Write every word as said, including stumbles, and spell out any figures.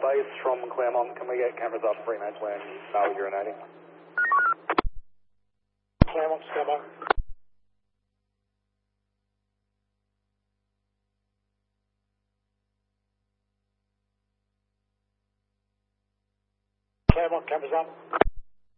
Tice from Claremont. Can we get cameras up three minutes when now urinating? Claremont, stand by. Claremont, cameras up.